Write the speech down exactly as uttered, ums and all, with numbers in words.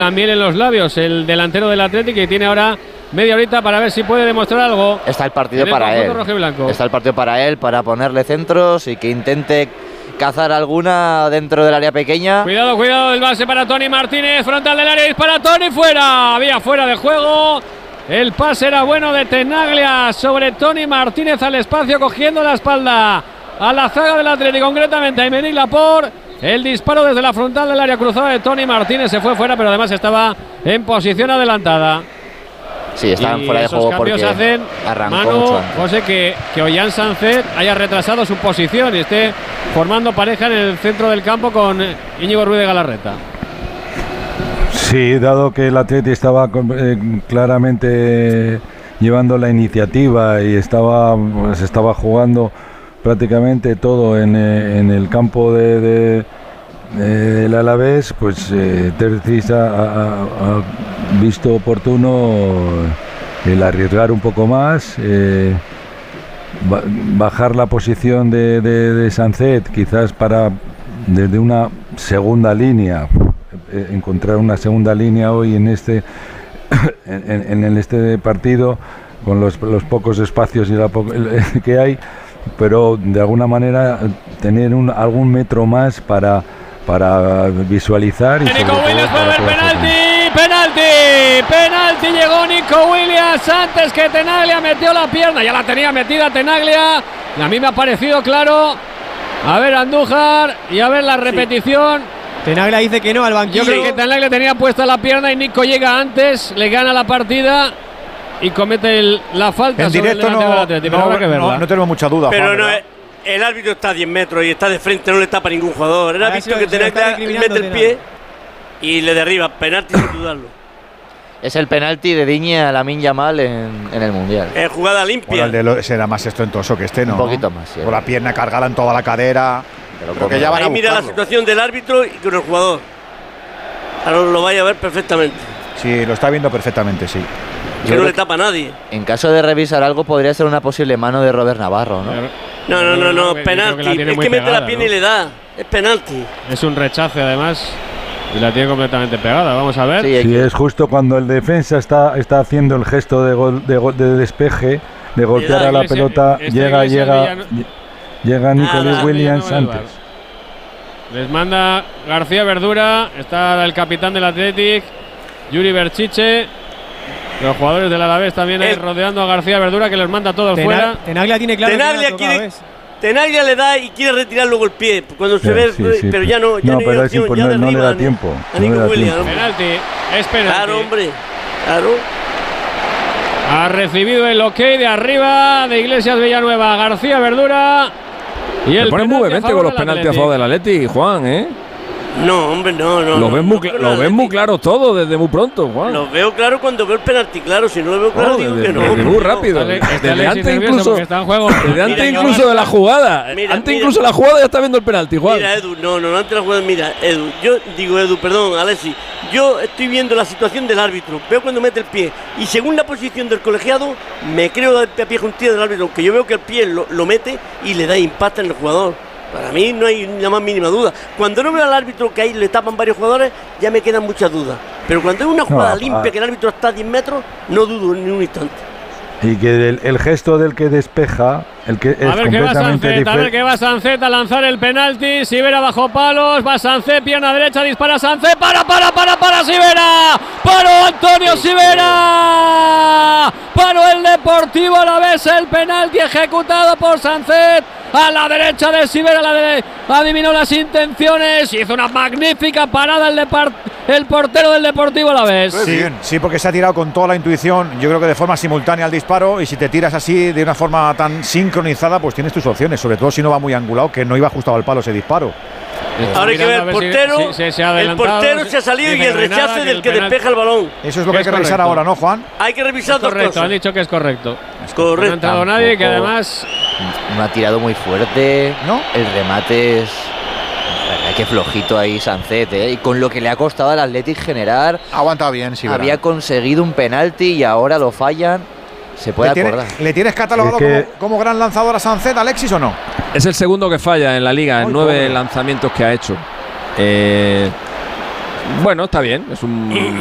también en los labios el delantero del Atlético, que tiene ahora media horita para ver si puede demostrar algo. Está el partido para él. Está el partido para él, para ponerle centros y que intente cazar alguna dentro del área pequeña. Cuidado, cuidado, el base para Tony Martínez, frontal del área, dispara Tony, fuera, había fuera de juego. El pase era bueno de Tenaglia sobre Tony Martínez al espacio, cogiendo la espalda a la zaga del Atlético, concretamente a Aymeric Laporte. El disparo desde la frontal del área cruzada de Tony Martínez se fue fuera, pero además estaba en posición adelantada. Sí, estaban fuera de juego porque hacen, arrancó Manu, mucho antes. José, que, que Ollán Sancet haya retrasado su posición y esté formando pareja en el centro del campo con Íñigo Ruiz de Galarreta. Sí, dado que el Atleti estaba eh, claramente llevando la iniciativa y estaba, pues, estaba jugando prácticamente todo en, eh, en el campo de, de, de el Alavés, pues eh, Terzic ha, ha, ha visto oportuno el arriesgar un poco más, eh, ba bajar la posición de, de, de Sancet, quizás para desde una segunda línea, eh, encontrar una segunda línea hoy en este en, en este partido con los, los pocos espacios y la po que hay, pero de alguna manera tener un, algún metro más para, para visualizar. Y Nico Williams para el penalti, penalti, penalti, llegó Nico Williams antes que Tenaglia, metió la pierna, ya la tenía metida Tenaglia, y a mí me ha parecido claro. A ver Andújar y a ver la repetición. Sí. Tenaglia dice que no al banquillo. Yo creo que Tenaglia tenía puesta la pierna y Nico llega antes, le gana la partida y comete el, la falta. En directo no, no, no, no tenemos mucha duda. Pero Juan, no es, el árbitro está a diez metros y está de frente, no le tapa a ningún jugador. Era visto que Tenaglia mete el pie y le derriba. Penalti sin dudarlo. Es el penalti de Digne a Lamine Yamal en, en el Mundial. Es jugada limpia. Bueno, el de lo, será más estentoso que este, ¿no? Un poquito más, sí. Con la pierna cargada en toda la cadera. Pero Creo que ya van Ahí a mira la situación del árbitro y con el jugador. Ahora lo vaya a ver perfectamente. Sí, lo está viendo perfectamente, sí. Que no le tapa a nadie. En caso de revisar algo, podría ser una posible mano de Robert Navarro, ¿no? No, no, no, no, no penalti. Que es que mete pegada, la pierna, ¿no? Y le da. Es penalti. Es un rechace, además. Y la tiene completamente pegada. Vamos a ver. Sí, sí, es justo cuando el defensa está, está haciendo el gesto de, gol, de, gol, de despeje, de golpear a la Iglesia, pelota. Este llega, llega, Villano... llega Nicolás Williams Villano antes. Les manda García Verdura. Está el capitán del Athletic, Yuri Berchiche. Los jugadores del Alavés también eh. rodeando a García Verdura, que les manda todos Tena, fuera. Tenaglia tiene claro. Tenaglia, quiere, Tenaglia le da y quiere retirar luego el pie cuando se sí, ve, sí, sí, pero ya no. Ya no, no, pero opción, ya no, no le da tiempo. A Nico no Williams. Tiempo. Penalti, es penalti. Claro, hombre. Claro. Ha recibido el ok de arriba de Iglesias Villanueva. García Verdura. Y el pone muy vehemente con los penaltis a favor del Atleti, Juan, ¿eh? No, hombre, no, no. Lo ves no, muy, no, lo ves muy claro todo desde muy pronto, Juan. Lo veo claro cuando veo el penalti, claro. Si no lo veo claro, no, digo desde, que no. Desde muy rápido. Está, está desde antes incluso, está en juego. desde antes mira, incluso de la jugada. Mira, antes mira, incluso de la jugada ya está viendo el penalti, Juan. Mira, Edu, no, no, antes de la jugada, mira, Edu. Yo digo, Edu, perdón, Alexis. Yo estoy viendo la situación del árbitro. Veo cuando mete el pie. Y según la posición del colegiado, me creo a pie juntilla del árbitro. Que yo veo que el pie lo, lo mete y le da impacto en el jugador. Para mí no hay la más mínima duda. Cuando no veo al árbitro que ahí le tapan varios jugadores, ya me quedan muchas dudas. Pero cuando es una jugada no, limpia, a... que el árbitro está a diez metros, no dudo ni un instante. Y que el, el gesto del que despeja, el que es a ver qué va Sancet, a ver qué va Sancet a lanzar el penalti. Sivera bajo palos, va Sancet, pierna derecha, dispara Sancet, para, para, para, para Sivera, paró Antonio Sivera, paró el Deportivo Alavés, el penalti ejecutado por Sancet. A la derecha de Sivera, la de, adivinó las intenciones, hizo una magnífica parada el, de par, el portero del Deportivo Alavés. Sí, sí, porque se ha tirado con toda la intuición, yo creo que de forma simultánea al disparo, y si te tiras así de una forma tan sincronizada, pues tienes tus opciones, sobre todo si no va muy angulado, que no iba ajustado al palo ese disparo. Ahora hay que ver el portero, si, si, si se el portero se ha salido y el rechace del que despeja el balón. Eso es lo que hay que revisar ahora, ¿no, Juan? Hay que revisar es dos correcto, cosas. Han dicho que es correcto. Es correcto. No ha entrado Tampoco, nadie, que además no ha tirado muy fuerte, ¿no? El remate es que flojito ahí Sancet, ¿eh? Y con lo que le ha costado al Athletic generar, aguanta bien, sí. Había ¿verdad? conseguido un penalti y ahora lo fallan. Se puede ¿Le acordar. Tiene, ¿Le tienes catalogado es que... como, como gran lanzador a Sancet, Alexis, o no? Es el segundo que falla en la liga, en nueve pobre. lanzamientos que ha hecho. Eh, Bueno, está bien. Es un